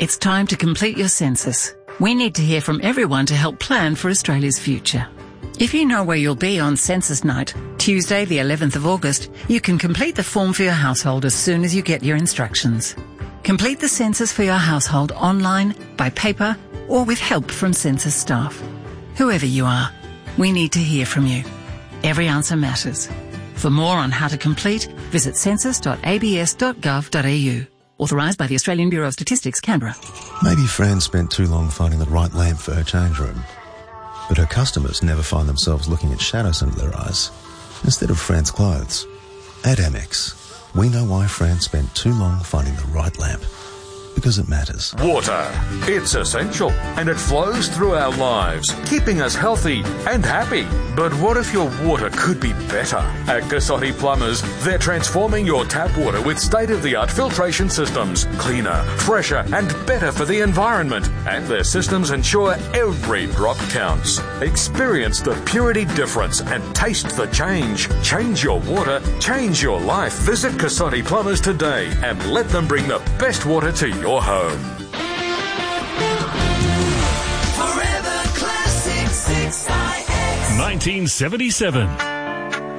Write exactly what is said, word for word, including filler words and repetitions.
It's time to complete your census. We need to hear from everyone to help plan for Australia's future. If you know where you'll be on census night, Tuesday the eleventh of August, you can complete the form for your household as soon as you get your instructions. Complete the census for your household online, by paper, or with help from census staff. Whoever you are, we need to hear from you. Every answer matters. For more on how to complete, visit census dot a b s dot gov dot a u. Authorised by the Australian Bureau of Statistics, Canberra. Maybe Fran spent too long finding the right lamp for her change room. But her customers never find themselves looking at shadows under their eyes instead of Fran's clothes. At Amex, we know why Fran spent too long finding the right lamp. Because it matters. Water. It's essential and it flows through our lives, keeping us healthy and happy. But what if your water could be better? At Cassotti Plumbers, they're transforming your tap water with state-of-the-art filtration systems. Cleaner, fresher and better for the environment. And their systems ensure every drop counts. Experience the purity difference and taste the change. Change your water, change your life. Visit Cassotti Plumbers today and let them bring the best water to you. Your home. Forever Classic six I X nineteen seventy-seven.